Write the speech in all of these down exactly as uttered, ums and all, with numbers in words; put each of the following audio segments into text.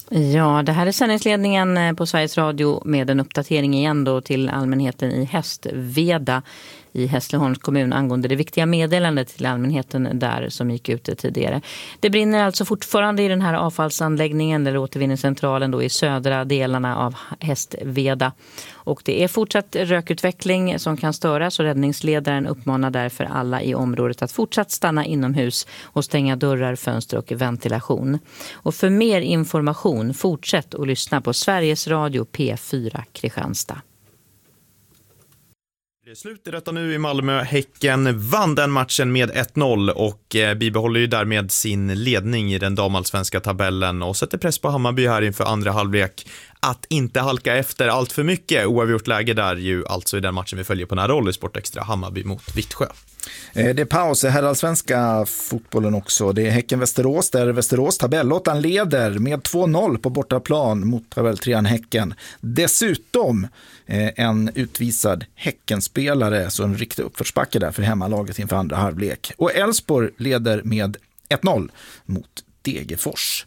Ja, det här är sändningsledningen på Sveriges Radio med en uppdatering igen då till allmänheten i Hästveda i Hässleholms kommun angående det viktiga meddelandet till allmänheten där som gick ut tidigare. Det brinner alltså fortfarande i den här avfallsanläggningen eller återvinningscentralen då i södra delarna av Hästveda. Och det är fortsatt rökutveckling som kan störas och räddningsledaren uppmanar därför alla i området att fortsatt stanna inomhus och stänga dörrar, fönster och ventilation. Och för mer information fortsätt att lyssna på Sveriges Radio P fyra Kristianstad. Det slutar detta nu i Malmö. Häcken vann den matchen med ett noll och eh, bibehåller ju därmed sin ledning i den damallsvenska tabellen och sätter press på Hammarby här inför andra halvlek att inte halka efter allt för mycket. Oavgjort läge där ju alltså i den matchen vi följer på nära håll i Sport Extra, Hammarby mot Vittsjö. Det är paus i herrallsvenska fotbollen också. Det är Häcken-Västerås där Västerås tabellåttan leder med två noll på bortaplan mot tabelltrean Häcken. Dessutom en utvisad Häckenspelare, så en riktig uppförsbacke där för hemmalaget inför andra halvlek. Och Elfsborg leder med ett noll mot Degerfors.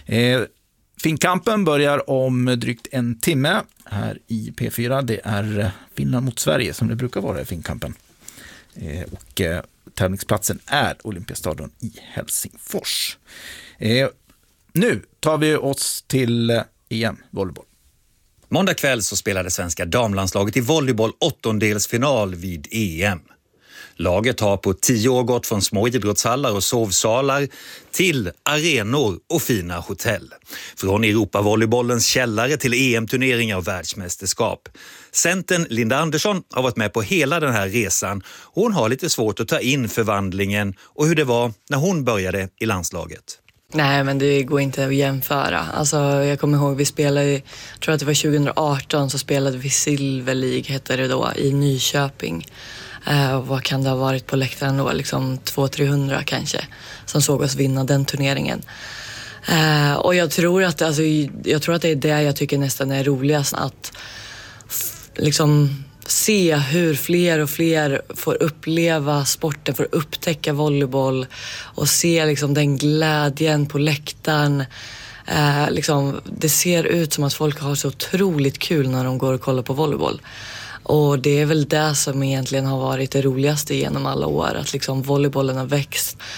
Finkampen börjar om drygt en timme här i P fyra. Det är Finland mot Sverige som det brukar vara i Finkampen. Eh, och eh, tävlingsplatsen är Olympiastadion i Helsingfors. Eh, nu tar vi oss till eh, E M volleyboll. Måndag kväll så spelade svenska damlandslaget i volleyboll åttondelsfinal vid E M. Laget har på tio år gått från små idrottshallar och sovsalar till arenor och fina hotell. Från Europavolleybollens källare till E M-turneringar och världsmästerskap. Centern Linda Andersson har varit med på hela den här resan och hon har lite svårt att ta in förvandlingen och hur det var när hon började i landslaget. Nej, men det går inte att jämföra. Alltså, jag kommer ihåg, vi spelade, jag tror att det var tjugo arton, så spelade vi Silver League, hette det då, i Nyköping. Uh, vad kan det ha varit på läktaren då? Liksom två till trehundra kanske, som såg oss vinna den turneringen. Uh, och jag tror, att, alltså, jag tror att det är det jag tycker nästan är roligast, att f- liksom se hur fler och fler får uppleva sporten, får upptäcka volleyboll och se liksom den glädjen på läktaren. Uh, liksom, det ser ut som att folk har så otroligt kul när de går och kollar på volleyboll. Och det är väl det som egentligen har varit det roligaste genom alla år, att liksom volleybollen har växt